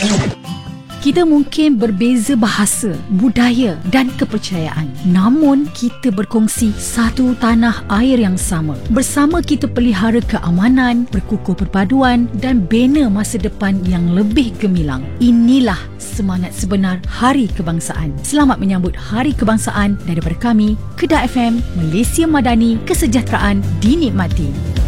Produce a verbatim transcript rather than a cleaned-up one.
Kita mungkin berbeza bahasa, budaya dan kepercayaan. Namun, kita berkongsi satu tanah air yang sama. Bersama kita pelihara keamanan, berkukuh perpaduan dan bina masa depan yang lebih gemilang. Inilah semangat sebenar Hari Kebangsaan. Selamat menyambut Hari Kebangsaan daripada kami, Kedah F M, Malaysia Madani, kesejahteraan dinikmati.